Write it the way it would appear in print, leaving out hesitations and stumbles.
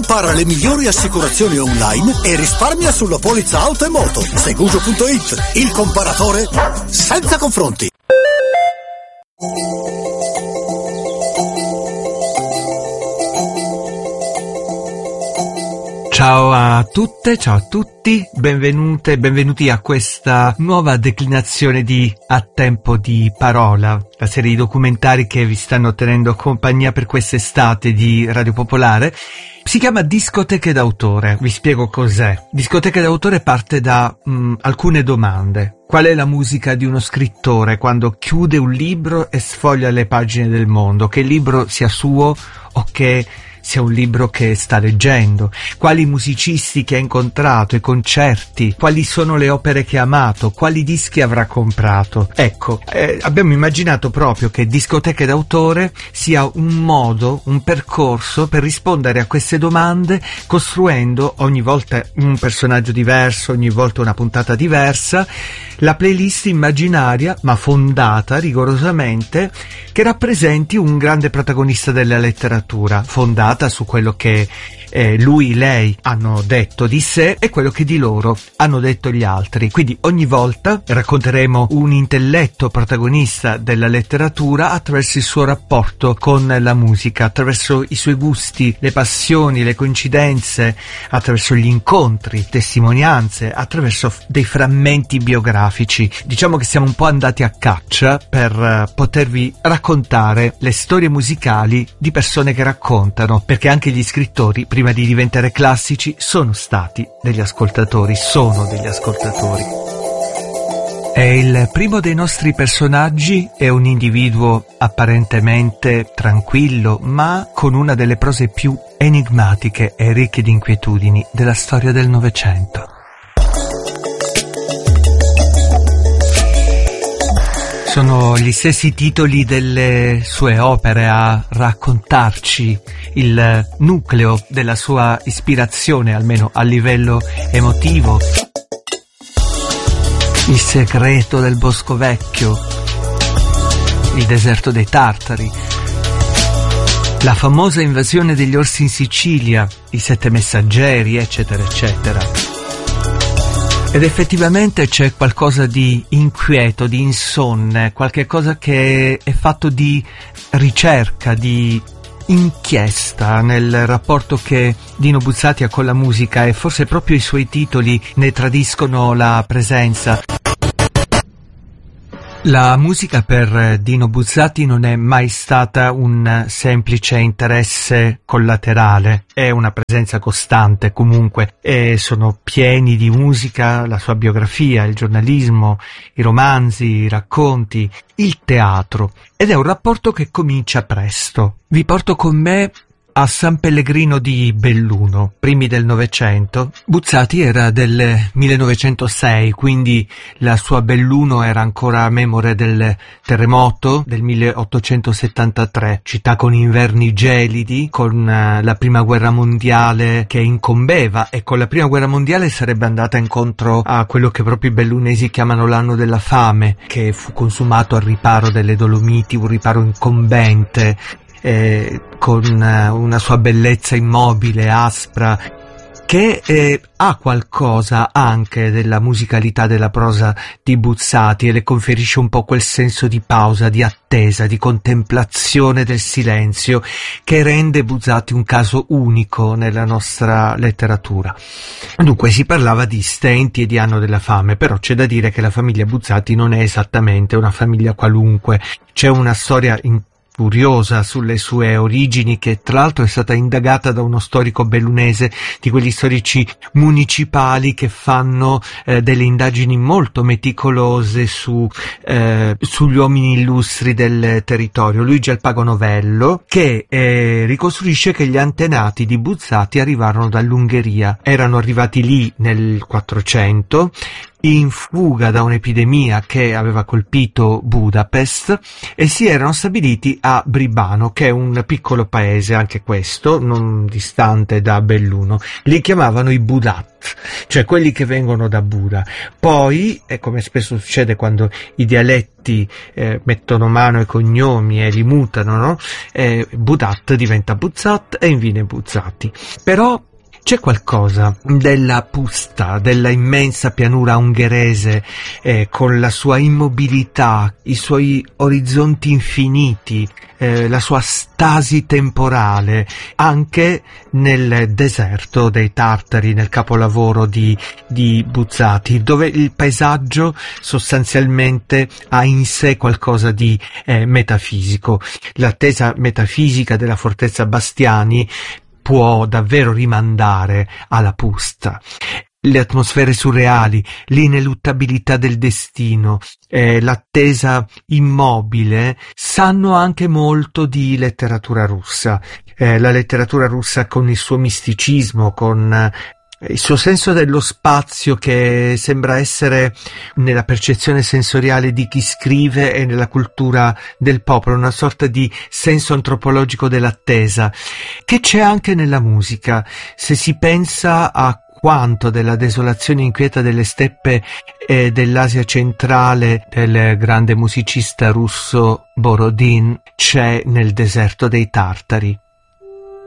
Compara le migliori assicurazioni online e risparmia sulla polizza auto e moto. Seguso.it, il comparatore senza confronti. Ciao a tutte, ciao a tutti, benvenute e benvenuti a questa nuova declinazione di A Tempo di Parola, la serie di documentari che vi stanno tenendo compagnia per quest'estate di Radio Popolare. Si chiama Discoteche d'autore. Vi spiego cos'è. Discoteche d'autore parte da alcune domande. Qual è la musica di uno scrittore quando chiude un libro e sfoglia le pagine del mondo? Che il libro sia suo o che sia un libro che sta leggendo, quali musicisti che ha incontrato, i concerti, quali sono le opere che ha amato, quali dischi avrà comprato. Ecco, abbiamo immaginato proprio che Discoteche d'autore sia un modo, un percorso per rispondere a queste domande, costruendo ogni volta un personaggio diverso, ogni volta una puntata diversa, la playlist immaginaria ma fondata rigorosamente, che rappresenti un grande protagonista della letteratura, fondata su quello che lui, lei hanno detto di sé e quello che di loro hanno detto gli altri. Quindi ogni volta racconteremo un intelletto protagonista della letteratura attraverso il suo rapporto con la musica, attraverso i suoi gusti, le passioni, le coincidenze, attraverso gli incontri, testimonianze, attraverso dei frammenti biografici. Diciamo che siamo un po' andati a caccia per potervi raccontare le storie musicali di persone che raccontano, perché anche gli scrittori, prima di diventare classici, sono stati degli ascoltatori, sono degli ascoltatori. E il primo dei nostri personaggi è un individuo apparentemente tranquillo, ma con una delle prose più enigmatiche e ricche di inquietudini della storia del Novecento. Sono gli stessi titoli delle sue opere a raccontarci il nucleo della sua ispirazione, almeno a livello emotivo. Il segreto del Bosco Vecchio, il deserto dei Tartari, la famosa invasione degli orsi in Sicilia, i 7 messaggeri, eccetera, eccetera. Ed effettivamente c'è qualcosa di inquieto, di insonne, qualche cosa che è fatto di ricerca, di inchiesta nel rapporto che Dino Buzzati ha con la musica, e forse proprio i suoi titoli ne tradiscono la presenza. La musica per Dino Buzzati non è mai stata un semplice interesse collaterale, è una presenza costante comunque, e sono pieni di musica la sua biografia, il giornalismo, i romanzi, i racconti, il teatro, ed è un rapporto che comincia presto. Vi porto con me a San Pellegrino di Belluno, primi del Novecento. Buzzati era del 1906, quindi la sua Belluno era ancora memore del terremoto del 1873, città con inverni gelidi, con la prima guerra mondiale che incombeva, e con la prima guerra mondiale sarebbe andata incontro a quello che proprio i bellunesi chiamano l'anno della fame, che fu consumato al riparo delle Dolomiti, un riparo incombente, con una sua bellezza immobile, aspra, che ha qualcosa anche della musicalità della prosa di Buzzati, e le conferisce un po' quel senso di pausa, di attesa, di contemplazione del silenzio, che rende Buzzati un caso unico nella nostra letteratura. Dunque si parlava di stenti e di anno della fame, però c'è da dire che la famiglia Buzzati non è esattamente una famiglia qualunque. C'è una storia curiosa sulle sue origini, che tra l'altro è stata indagata da uno storico bellunese, di quegli storici municipali che fanno delle indagini molto meticolose sugli uomini illustri del territorio, Luigi Alpago Novello, che ricostruisce che gli antenati di Buzzati arrivarono dall'Ungheria, erano arrivati lì nel 400, in fuga da un'epidemia che aveva colpito Budapest e si erano stabiliti a Bribano, che è un piccolo paese, anche questo, non distante da Belluno. Li chiamavano i Budat, cioè quelli che vengono da Buda. Poi, come spesso succede quando i dialetti mettono mano ai cognomi e li mutano, no? Budat diventa Buzat e infine Buzzati. Però c'è qualcosa della Pusta, della immensa pianura ungherese, con la sua immobilità, i suoi orizzonti infiniti, la sua stasi temporale, anche nel deserto dei Tartari, nel capolavoro di Buzzati, dove il paesaggio sostanzialmente ha in sé qualcosa di metafisico. L'attesa metafisica della fortezza Bastiani può davvero rimandare alla Pusta. Le atmosfere surreali, l'ineluttabilità del destino, l'attesa immobile sanno anche molto di letteratura russa. La letteratura russa con il suo misticismo, con il suo senso dello spazio che sembra essere nella percezione sensoriale di chi scrive e nella cultura del popolo, una sorta di senso antropologico dell'attesa, che c'è anche nella musica. Se si pensa a quanto della desolazione inquieta delle steppe dell'Asia centrale del grande musicista russo Borodin c'è nel deserto dei Tartari.